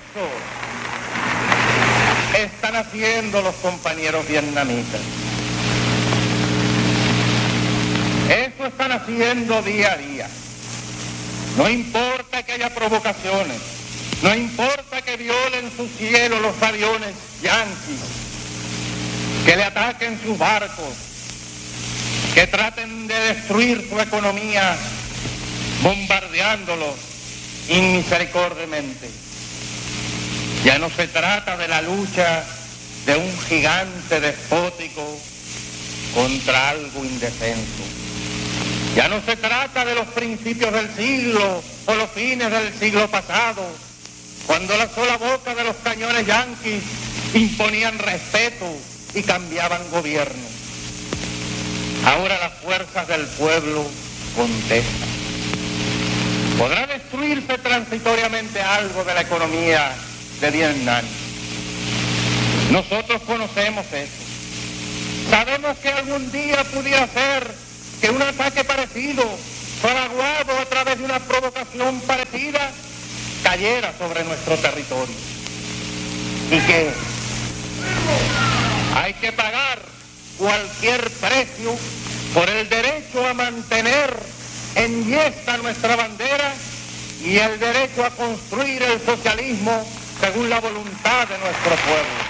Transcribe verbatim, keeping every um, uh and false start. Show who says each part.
Speaker 1: Eso están haciendo los compañeros vietnamitas. Eso están haciendo día a día. No importa que haya provocaciones, no importa que violen su cielo los aviones yanquis, que le ataquen sus barcos, que traten de destruir su economía bombardeándolos inmisericordiamente. Ya no se trata de la lucha de un gigante despótico contra algo indefenso. Ya no se trata de los principios del siglo o los fines del siglo pasado, cuando la sola boca de los cañones yanquis imponían respeto y cambiaban gobierno. Ahora las fuerzas del pueblo contestan. ¿Podrá destruirse transitoriamente algo de la economía de Vietnam? Nosotros conocemos eso. Sabemos que algún día pudiera ser que un ataque parecido, fraguado a través de una provocación parecida, cayera sobre nuestro territorio. Y que hay que pagar cualquier precio por el derecho a mantener enhiesta nuestra bandera y el derecho a construir el socialismo según la voluntad de nuestro pueblo.